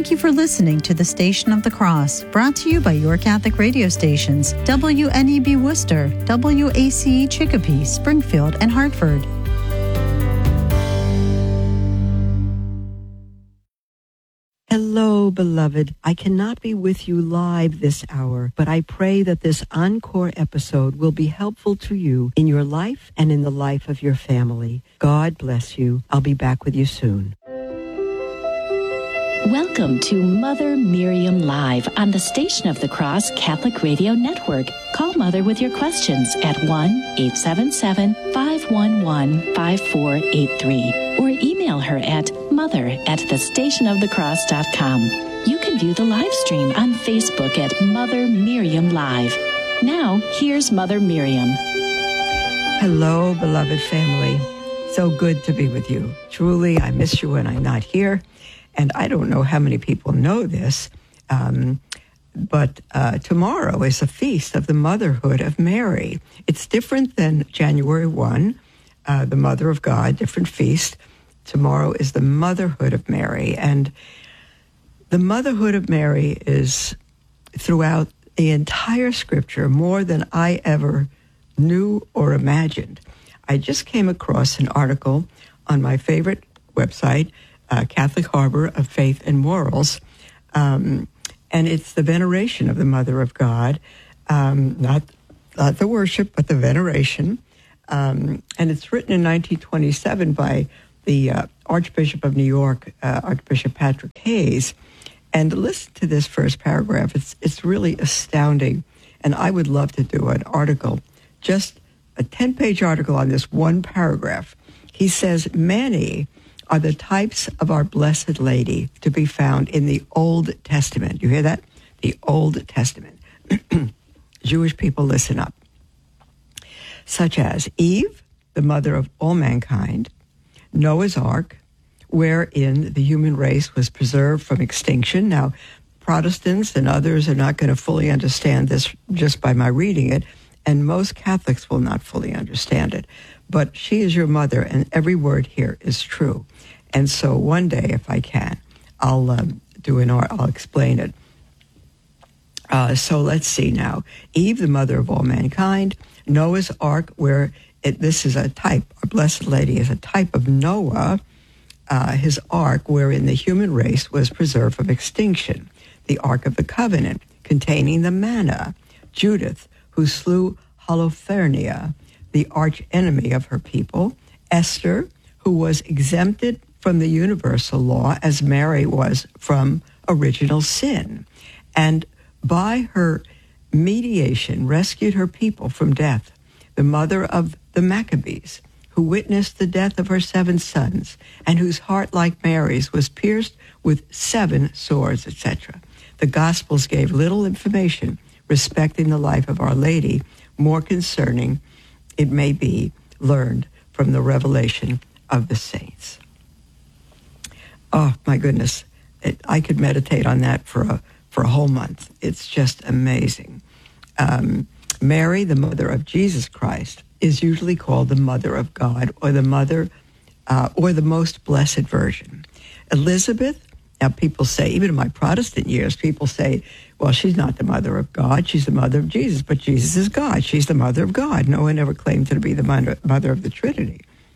Thank you for listening to the Station of the Cross, brought to you by your Catholic radio stations, WNEB Worcester, WACE Chicopee, Springfield, and Hartford. Hello, beloved. I cannot be with you live this hour, but I pray that this encore episode will be helpful to you in your life and in the life of your family. God bless you. I'll be back with you soon. Welcome to Mother Miriam Live on the Station of the Cross Catholic Radio Network. Call Mother with your questions at 1-877-511-5483 or email her at mother@thestationofthecross.com. You can view the live stream on Facebook at Mother Miriam Live. Now, here's Mother Miriam. Hello, beloved family. So good to be with you. Truly, I miss you when I'm not here. And I don't know how many people know this, but tomorrow is a feast of the motherhood of Mary. It's different than January 1, the Mother of God, different feast. Tomorrow is the motherhood of Mary. And the motherhood of Mary is throughout the entire scripture more than I ever knew or imagined. I just came across an article on my favorite website, Catholic Harbor of Faith and Morals, and it's the veneration of the Mother of God, not the worship, but the veneration, and it's written in 1927 by the Archbishop of New York, Archbishop Patrick Hayes, and listen to this first paragraph. It's really astounding, and I would love to do an article, just a 10-page article on this one paragraph. He says, many are the types of our Blessed Lady to be found in the Old Testament. You hear that? The Old Testament. Jewish people, listen up. Such as Eve, the mother of all mankind, Noah's Ark, wherein the human race was preserved from extinction. Now, Protestants and others are not going to fully understand this just by my reading it, and most Catholics will not fully understand it. But she is your mother, and every word here is true. And so one day, if I can, I'll I'll explain it. So let's see now. Eve, the mother of all mankind, Noah's Ark, where this is a type, our Blessed Lady is a type of Noah, his ark, wherein the human race was preserved from extinction. The Ark of the Covenant, containing the manna. Judith, who slew Holofernes, the arch enemy of her people. Esther, who was exempted from the universal law as Mary was from original sin, and by her mediation rescued her people from death. The mother of the Maccabees, who witnessed the death of her 7 sons, and whose heart, like Mary's, was pierced with 7 swords, etc. The Gospels gave little information respecting the life of Our Lady, more concerning, it may be, learned from the revelation of the saints. Oh, my goodness. I could meditate on that for a whole month. It's just amazing. Mary, the mother of Jesus Christ, is usually called the Mother of God, or the Mother, or the Most Blessed Virgin. Elizabeth, now people say, even in my Protestant years, people say, well, she's not the Mother of God, she's the Mother of Jesus, but Jesus is God, she's the Mother of God. No one ever claimed to be the Mother of the Trinity.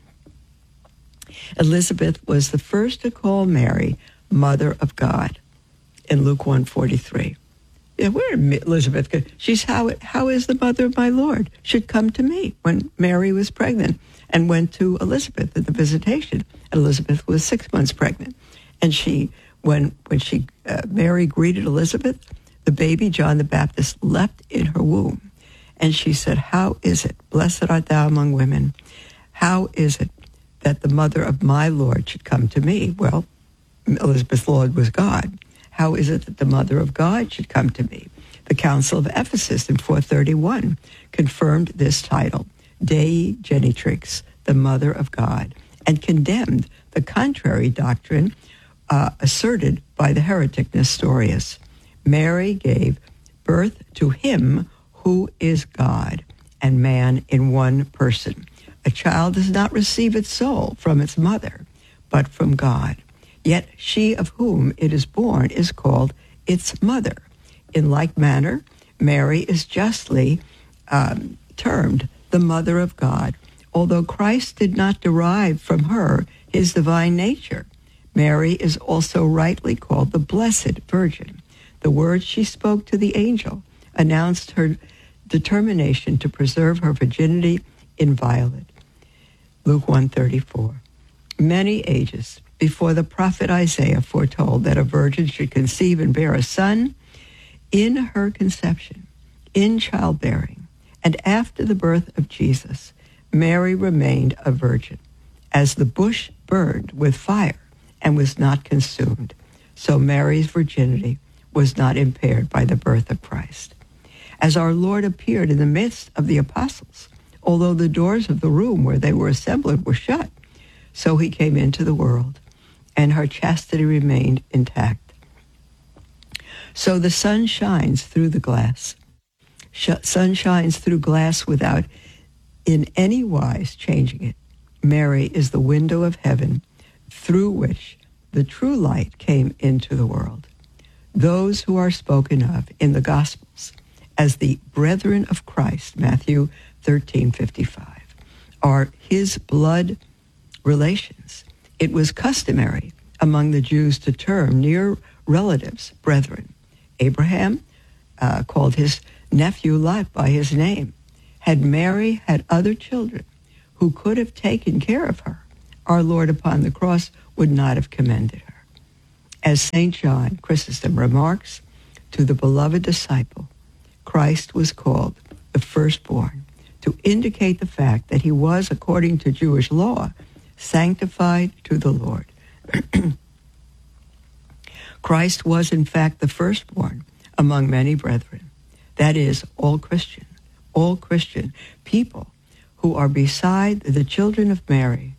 Elizabeth was the first to call Mary Mother of God in Luke 1:43. Yeah, where Elizabeth? She's how is the mother of my Lord should come to me when Mary was pregnant and went to Elizabeth at the visitation. Elizabeth was 6 months pregnant, and when Mary greeted Elizabeth, the baby John the Baptist leapt in her womb, and she said, "How is it, blessed art thou among women? How is it that the mother of my Lord should come to me?" Well, Elizabeth's Lord was God. How is it that the mother of God should come to me? The Council of Ephesus in 431 confirmed this title, Dei Genitrix, the mother of God, and condemned the contrary doctrine asserted by the heretic Nestorius. Mary gave birth to him who is God and man in one person. A child does not receive its soul from its mother, but from God. Yet she of whom it is born is called its mother. In like manner, Mary is justly termed the mother of God, although Christ did not derive from her his divine nature. Mary is also rightly called the Blessed Virgin. The words she spoke to the angel announced her determination to preserve her virginity inviolate. Luke 1:34. Many ages before the prophet Isaiah foretold that a virgin should conceive and bear a son, in her conception, in childbearing, and after the birth of Jesus, Mary remained a virgin. As the bush burned with fire and was not consumed, so Mary's virginity was not impaired by the birth of Christ. As our Lord appeared in the midst of the apostles, although the doors of the room where they were assembled were shut, so he came into the world, and her chastity remained intact. So the sun shines through the glass. Sun shines through glass without in any wise changing it. Mary is the window of heaven through which the true light came into the world. Those who are spoken of in the Gospels as the brethren of Christ, Matthew 13:55, are his blood relations. It was customary among the Jews to term near relatives brethren. Abraham called his nephew Lot by his name. Had Mary had other children who could have taken care of her, our Lord upon the cross would not have commended her. As St. John Chrysostom remarks, to the beloved disciple, Christ was called the firstborn, to indicate the fact that he was, according to Jewish law, sanctified to the Lord. Christ was, in fact, the firstborn among many brethren. That is, all Christian people who are beside the children of Mary,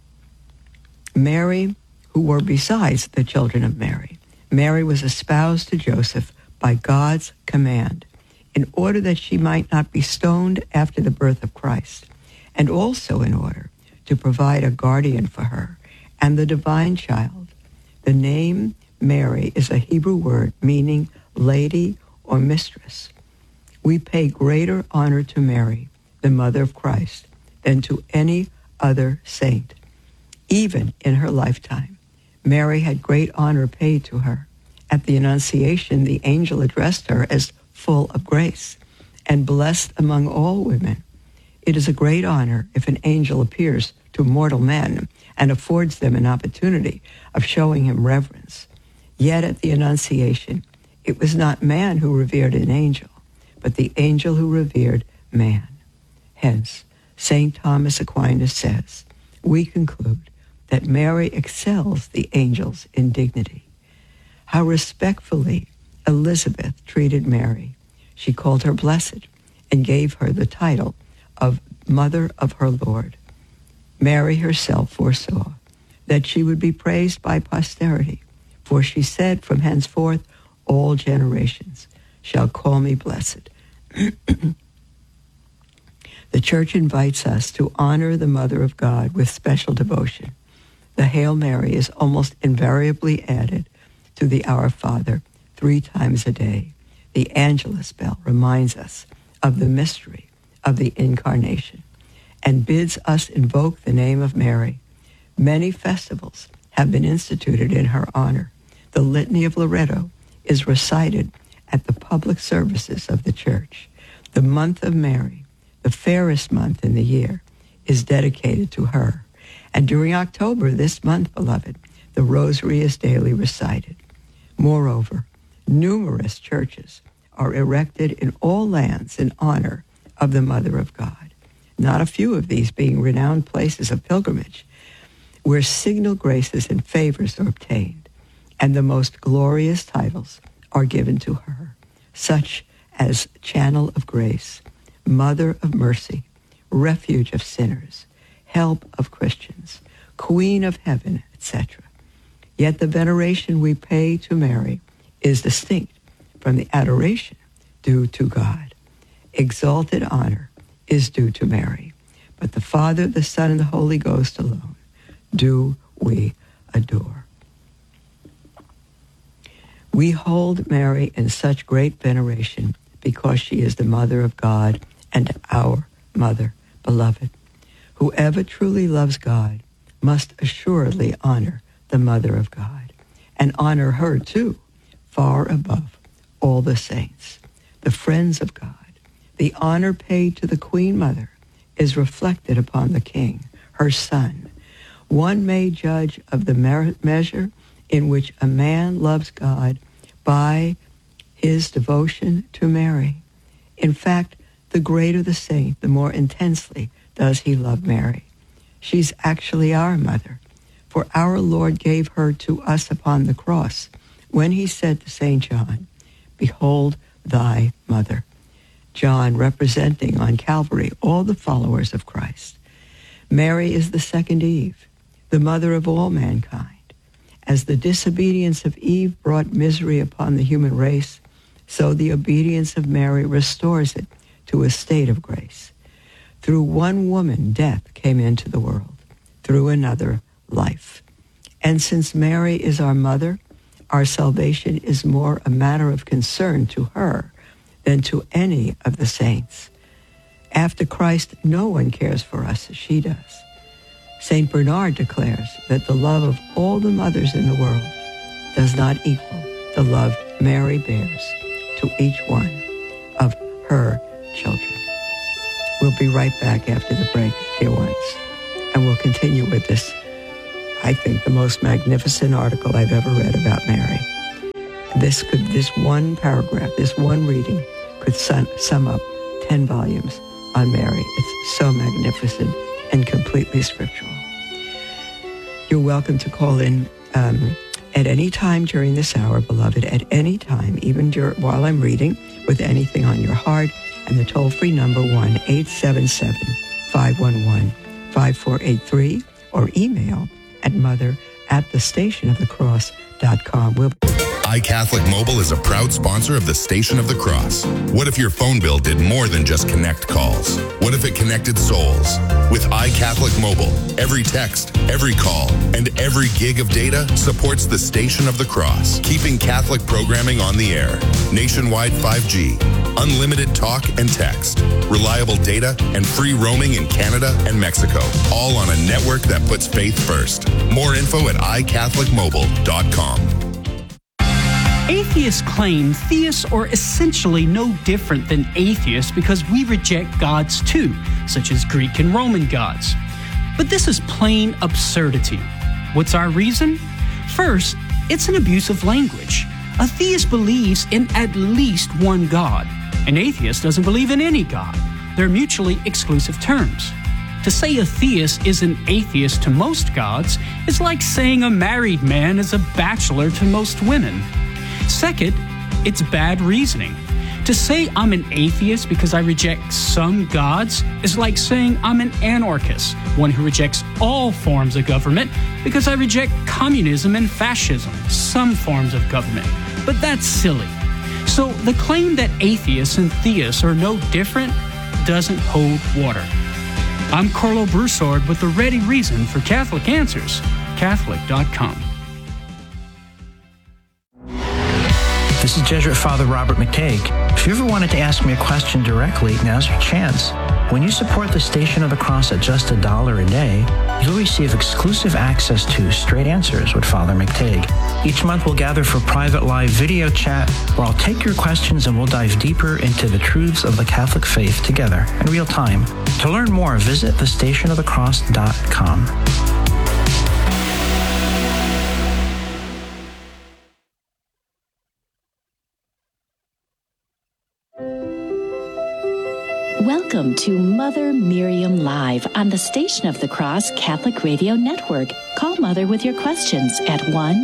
who were besides the children of Mary. Mary was espoused to Joseph by God's command in order that she might not be stoned after the birth of Christ, and also in order to provide a guardian for her and the divine child. The name Mary is a Hebrew word meaning lady or mistress. We pay greater honor to Mary, the mother of Christ, than to any other saint. Even in her lifetime, Mary had great honor paid to her. At the Annunciation, the angel addressed her as full of grace and blessed among all women. It is a great honor if an angel appears to mortal men and affords them an opportunity of showing him reverence. Yet at the Annunciation, it was not man who revered an angel, but the angel who revered man. Hence, St. Thomas Aquinas says, we conclude that Mary excels the angels in dignity. How respectfully Elizabeth treated Mary. She called her blessed and gave her the title of Mother of her Lord. Mary herself foresaw that she would be praised by posterity, for she said, from henceforth all generations shall call me blessed. The Church invites us to honor the Mother of God with special devotion. The Hail Mary is almost invariably added to the Our Father 3 times a day. The Angelus bell reminds us of the mystery of the Incarnation and bids us invoke the name of Mary. Many festivals have been instituted in her honor. The Litany of Loretto is recited at the public services of the Church. The month of Mary, the fairest month in the year, is dedicated to her. And during October, this month, beloved, the Rosary is daily recited. Moreover, numerous churches are erected in all lands in honor of the Mother of God, not a few of these being renowned places of pilgrimage where signal graces and favors are obtained, and the most glorious titles are given to her, such as Channel of Grace, Mother of Mercy, Refuge of Sinners, Help of Christians, Queen of Heaven, etc. Yet the veneration we pay to Mary is distinct from the adoration due to God. Exalted honor is due to Mary, but the Father, the Son, and the Holy Ghost alone do we adore. We hold Mary in such great veneration because she is the mother of God and our mother, beloved. Whoever truly loves God must assuredly honor the mother of God, and honor her too, far above all the saints, the friends of God. The honor paid to the Queen Mother is reflected upon the King, her son. One may judge of the measure in which a man loves God by his devotion to Mary. In fact, the greater the saint, the more intensely does he love Mary. She's actually our mother, for our Lord gave her to us upon the cross when he said to St. John, "Behold thy mother." John representing on Calvary all the followers of Christ. Mary is the second Eve, the mother of all mankind. As the disobedience of Eve brought misery upon the human race, so the obedience of Mary restores it to a state of grace. Through one woman, death came into the world. Through another, life. And since Mary is our mother, our salvation is more a matter of concern to her than to any of the saints. After Christ, no one cares for us as she does. St. Bernard declares that the love of all the mothers in the world does not equal the love Mary bears to each one of her children. We'll be right back after the break, dear ones, and we'll continue with this, I think, the most magnificent article I've ever read about Mary. This one paragraph, this one reading could sum up 10 volumes on Mary. It's so magnificent and completely scriptural. You're welcome to call in at any time during this hour, beloved, at any time, even while I'm reading, with anything on your heart. And the toll-free number 1-877-511-5483, or email at mother@thestationofthecross.com. iCatholic Mobile is a proud sponsor of the Station of the Cross. What if your phone bill did more than just connect calls? What if it connected souls? With iCatholic Mobile, every text, every call, and every gig of data supports the Station of the Cross, keeping Catholic programming on the air. Nationwide 5G, unlimited talk and text, reliable data, and free roaming in Canada and Mexico, all on a network that puts faith first. More info at iCatholicMobile.com. Atheists claim theists are essentially no different than atheists because we reject gods too, such as Greek and Roman gods. But this is plain absurdity. What's our reason? First, it's an abuse of language. A theist believes in at least one God. An atheist doesn't believe in any God. They're mutually exclusive terms. To say a theist is an atheist to most gods is like saying a married man is a bachelor to most women. Second, it's bad reasoning. To say I'm an atheist because I reject some gods is like saying I'm an anarchist, one who rejects all forms of government because I reject communism and fascism, some forms of government. But that's silly. So the claim that atheists and theists are no different doesn't hold water. I'm Carlo Broussard with the ready reason for Catholic Answers, Catholic.com. This is Jesuit Father Robert McTague. If you ever wanted to ask me a question directly, now's your chance. When you support the Station of the Cross at just $1 a day, you'll receive exclusive access to Straight Answers with Father McTague. Each month we'll gather for private live video chat where I'll take your questions and we'll dive deeper into the truths of the Catholic faith together in real time. To learn more, visit thestationofthecross.com. Welcome to Mother Miriam Live on the Station of the Cross Catholic Radio Network. Call Mother with your questions at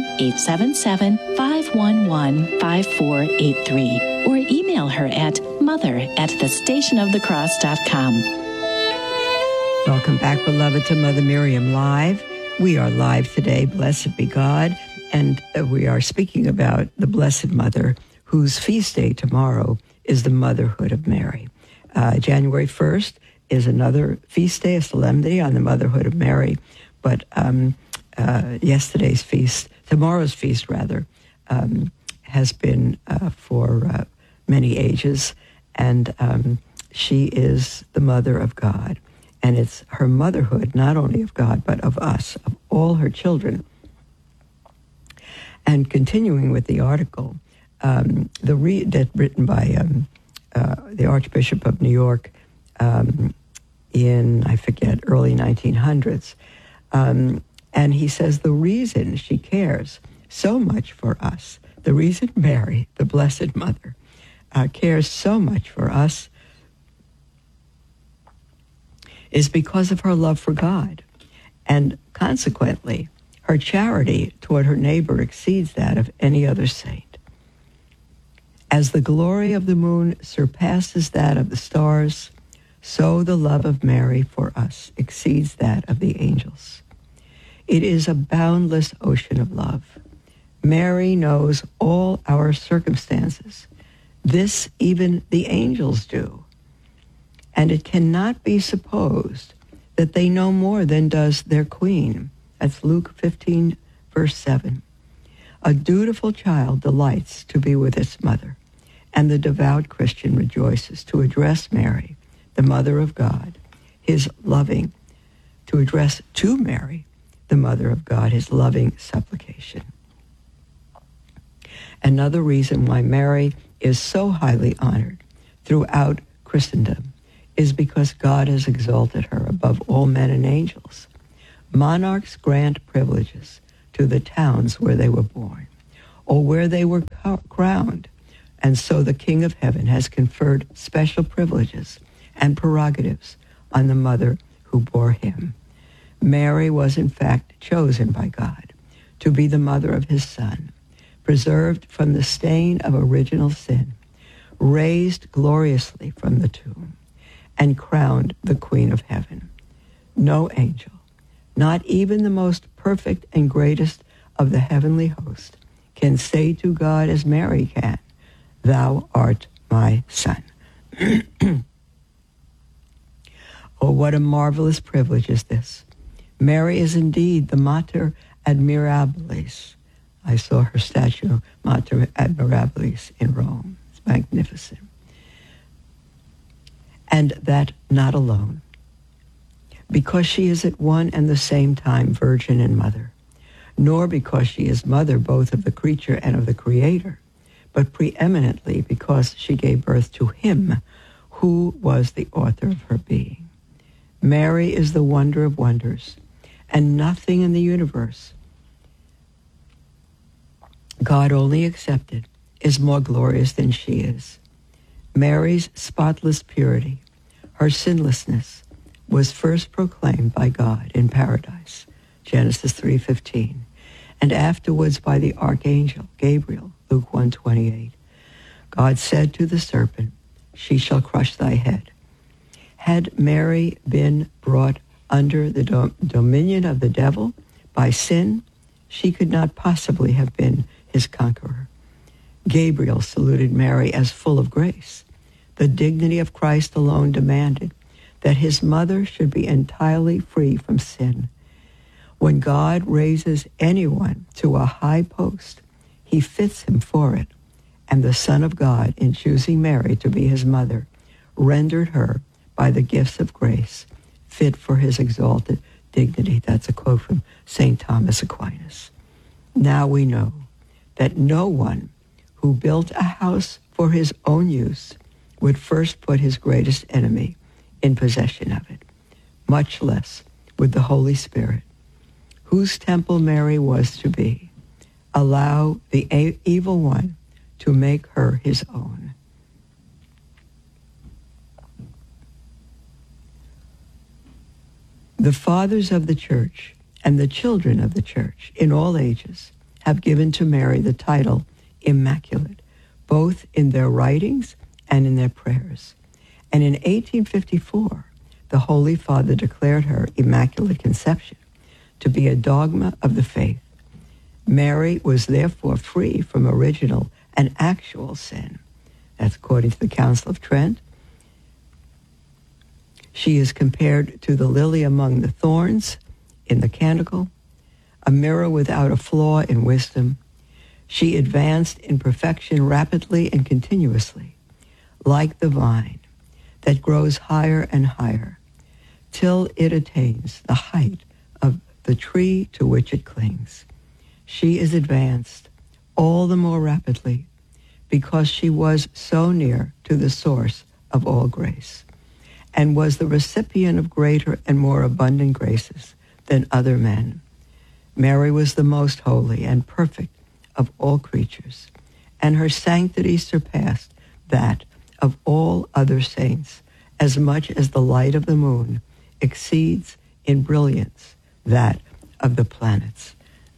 1-877-511-5483 or email her at mother@thestationofthecross.com. Welcome back, beloved, to Mother Miriam Live. We are live today, blessed be God, and we are speaking about the Blessed Mother, whose feast day tomorrow is the Motherhood of Mary. January 1st is another feast day, a solemnity on the Motherhood of Mary. But tomorrow's feast, has been for many ages, and she is the mother of God. And it's her motherhood, not only of God, but of us, of all her children. And continuing with the article, that's written by the Archbishop of New York in, I forget, early 1900s. And he says the reason she cares so much for us, the reason Mary, the Blessed Mother, cares so much for us is because of her love for God. And consequently, her charity toward her neighbor exceeds that of any other saint. As the glory of the moon surpasses that of the stars, so the love of Mary for us exceeds that of the angels. It is a boundless ocean of love. Mary knows all our circumstances. This even the angels do. And it cannot be supposed that they know more than does their queen. That's Luke 15, verse 7. A dutiful child delights to be with its mother, and the devout Christian rejoices to address Mary, the Mother of God, to address to Mary, the Mother of God, his loving supplication. Another reason why Mary is so highly honored throughout Christendom is because God has exalted her above all men and angels. Monarchs grant privileges to the towns where they were born or where they were crowned, and so the King of Heaven has conferred special privileges and prerogatives on the mother who bore him. Mary was in fact chosen by God to be the mother of his Son, preserved from the stain of original sin, raised gloriously from the tomb, and crowned the Queen of Heaven. No angel, not even the most perfect and greatest of the heavenly host, can say to God as Mary can, "Thou art my Son." Oh, what a marvelous privilege is this. Mary is indeed the Mater Admirabilis. I saw her statue, Mater Admirabilis, in Rome. It's magnificent. And that not alone, because she is at one and the same time virgin and mother, nor because she is mother both of the creature and of the Creator, but preeminently because she gave birth to him who was the author of her being. Mary is the wonder of wonders, and nothing in the universe, God only accepted, is more glorious than she is. Mary's spotless purity, her sinlessness, was first proclaimed by God in paradise, Genesis 3:15, and afterwards by the archangel Gabriel, Luke 1:28. God said to the serpent, "She shall crush thy head." Had Mary been brought under the dominion of the devil by sin, she could not possibly have been his conqueror. Gabriel saluted Mary as full of grace. The dignity of Christ alone demanded that his mother should be entirely free from sin. When God raises anyone to a high post, he fits him for it, and the Son of God, in choosing Mary to be his mother, rendered her, by the gifts of grace, fit for his exalted dignity. That's a quote from St. Thomas Aquinas. Now we know that no one who built a house for his own use would first put his greatest enemy in possession of it, much less would the Holy Spirit, whose temple Mary was to be, allow the evil one to make her his own. The fathers of the church and the children of the church in all ages have given to Mary the title Immaculate, both in their writings and in their prayers. And in 1854, the Holy Father declared her Immaculate Conception to be a dogma of the faith. Mary was therefore free from original and actual sin. That's according to the Council of Trent. She is compared to the lily among the thorns in the Canticle, a mirror without a flaw in wisdom, She advanced in perfection rapidly and continuously, like the vine that grows higher and higher, till it attains the height of the tree to which it clings. She is advanced all the more rapidly because she was so near to the source of all grace and was the recipient of greater and more abundant graces than other men. Mary was the most holy and perfect of all creatures, and her sanctity surpassed that of all other saints, as much as the light of the moon exceeds in brilliance that of the planets.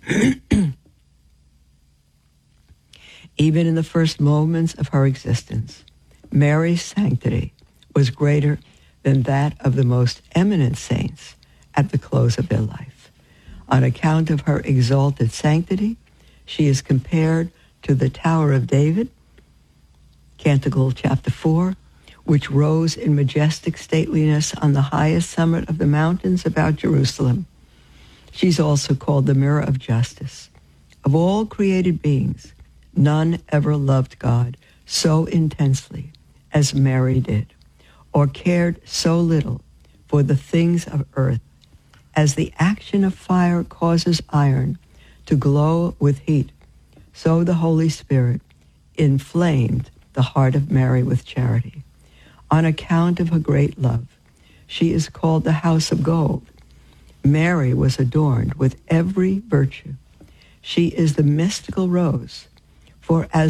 Even in the first moments of her existence, Mary's sanctity was greater than that of the most eminent saints at the close of their life. On account of her exalted sanctity, she is compared to the Tower of David, Canticle chapter 4, which rose in majestic stateliness on the highest summit of the mountains about Jerusalem. She's also called the Mirror of Justice. Of all created beings, none ever loved God so intensely as Mary did, or cared so little for the things of earth as the action of fire causes iron to glow with heat. So the Holy Spirit inflamed the heart of Mary with charity. On account of her great love, she is called the House of Gold. Mary was adorned with every virtue. She is the mystical rose, for as